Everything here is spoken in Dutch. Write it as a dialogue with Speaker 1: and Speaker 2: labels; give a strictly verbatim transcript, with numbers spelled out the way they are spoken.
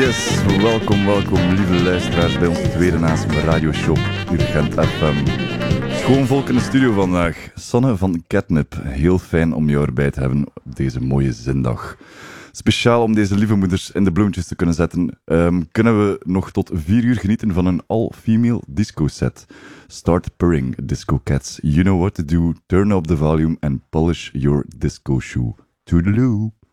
Speaker 1: Yes, welkom, welkom, lieve luisteraars bij onze tweede naast radioshop Urgent F M. Schoon volk in de studio vandaag. Sanne van Catnip, heel fijn om jou erbij te hebben op deze mooie zindag. Speciaal om deze lieve moeders in de bloemetjes te kunnen zetten, um, kunnen we nog tot vier uur genieten van een all-female disco set. Start purring, disco cats. You know what to do, turn up the volume and polish your disco shoe. Toodaloo!